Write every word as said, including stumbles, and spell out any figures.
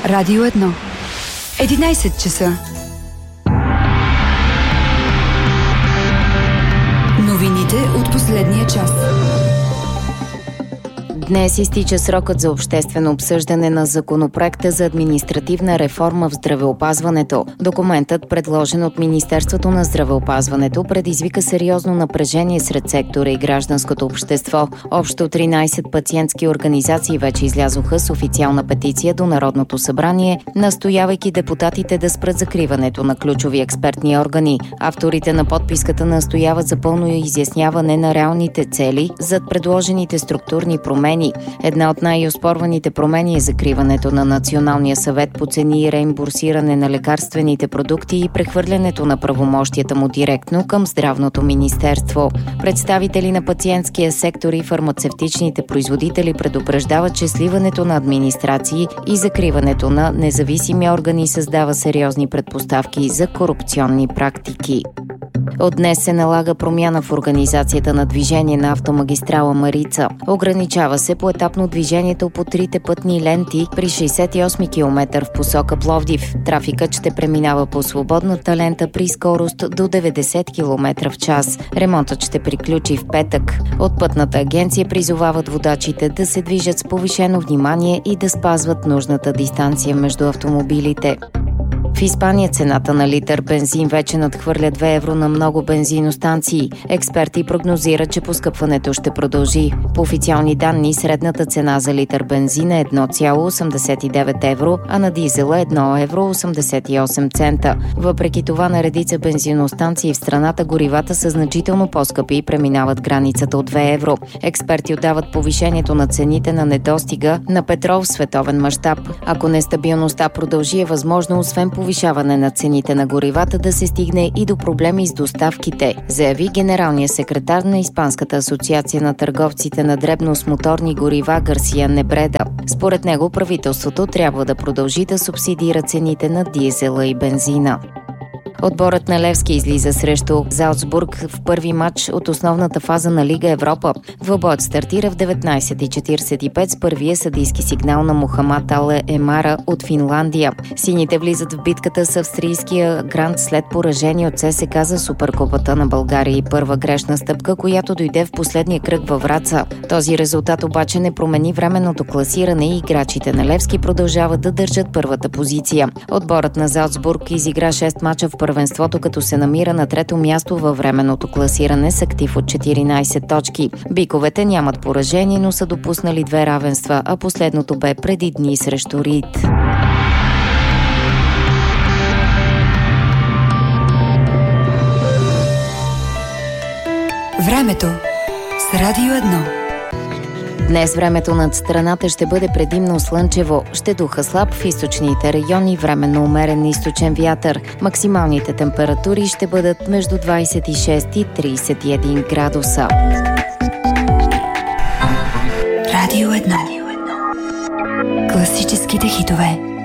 Радио едно. единайсет часа. Новините от последния час. Днес изтича срокът за обществено обсъждане на законопроекта за административна реформа в здравеопазването. Документът, предложен от Министерството на здравеопазването, предизвика сериозно напрежение сред сектора и гражданското общество. Общо тринайсет пациентски организации вече излязоха с официална петиция до Народното събрание, настоявайки депутатите да спрат закриването на ключови експертни органи. Авторите на подписката настояват за пълно изясняване на реалните цели зад предложените структурни промени. Една от най-оспорваните промени е закриването на Националния съвет по цени и реимбурсиране на лекарствените продукти и прехвърлянето на правомощията му директно към Здравното министерство. Представители на пациентския сектор и фармацевтичните производители предупреждават, че сливането на администрации и закриването на независими органи създава сериозни предпоставки за корупционни практики. От днес се налага промяна в организацията на движение на автомагистрала Марица. Ограничава се поетапно движението по трите пътни ленти при шейсет и осми километър в посока Пловдив. Трафикът ще преминава по свободната лента при скорост до деветдесет километра в час. Ремонтът ще приключи в петък. От Пътната агенция призовават водачите да се движат с повишено внимание и да спазват нужната дистанция между автомобилите. В Испания цената на литър бензин вече надхвърля две евро на много бензиностанции. Експерти прогнозират, че поскъпването ще продължи. По официални данни, средната цена за литър бензин е едно цяло осемдесет и девет евро, а на дизела едно евро осемдесет и осем цента. Въпреки това, на редица бензиностанции в страната горивата са значително по-скъпи и преминават границата от две евро. Експерти отдават повишението на цените на недостига на петрол в световен мащаб. Ако нестабилността продължи, е възможно, освен по повишаване на цените на горивата, да се стигне и до проблеми с доставките, заяви генералният секретар на Испанската асоциация на търговците на дребно с моторни горива Гарсия Небреда. Според него правителството трябва да продължи да субсидира цените на дизела и бензина. Отборът на Левски излиза срещу Залцбург в първи матч от основната фаза на Лига Европа. Двобоят стартира в деветнайсет и четирийсет и пет с първия съдийски сигнал на Мохамад Але Емара от Финландия. Сините влизат в битката с австрийския грант след поражение от ЦСКА за Суперкупата на България и първа грешна стъпка, която дойде в последния кръг във Враца. Този резултат обаче не промени временното класиране и играчите на Левски продължават да държат първата позиция. Отборът на Залцбург изигра шест мача в първенството, като се намира на трето място във временното класиране с актив от четиринайсет точки. Биковете нямат поражение, но са допуснали две равенства, а последното бе преди дни срещу Рид. Времето с Радио едно. Днес времето над страната ще бъде предимно слънчево. Ще духа слаб в източните райони, временно умерен източен вятър. Максималните температури ще бъдат между двайсет и шест и трийсет и един градуса. Радио едно. Класическите хитове.